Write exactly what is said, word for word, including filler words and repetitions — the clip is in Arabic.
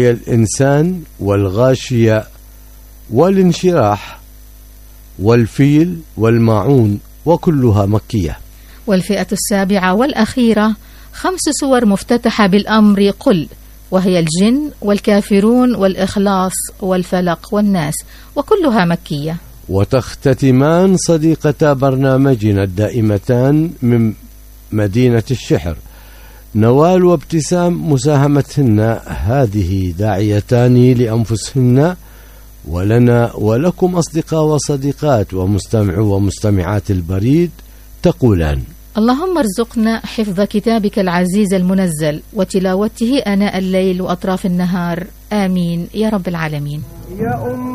الإنسان والغاشية والانشراح والفيل والماعون، وكلها مكية. والفئة السابعة والأخيرة خمس سور مفتتحة بالأمر قل، وهي الجن والكافرون والإخلاص والفلق والناس، وكلها مكية. وتختتمان صديقتا برنامجنا الدائمتان من مدينة الشحر نوال وابتسام مساهمتهن هذه داعيتان لأنفسهن ولنا ولكم أصدقاء وصديقات ومستمعوا ومستمعات البريد تقولان: اللهم ارزقنا حفظ كتابك العزيز المنزل وتلاوته آناء الليل وأطراف النهار، آمين يا رب العالمين. يا